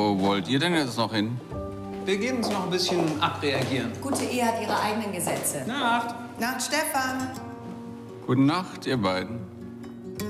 Wo wollt ihr denn jetzt noch hin? Wir gehen uns noch ein bisschen abreagieren. Gute Ehe hat ihre eigenen Gesetze. Nacht. Nacht, Stefan. Gute Nacht, ihr beiden.